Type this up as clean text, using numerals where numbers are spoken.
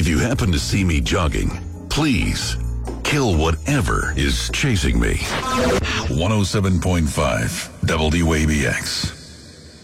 you happen to see me jogging, please kill whatever is chasing me. 107.5 WABX.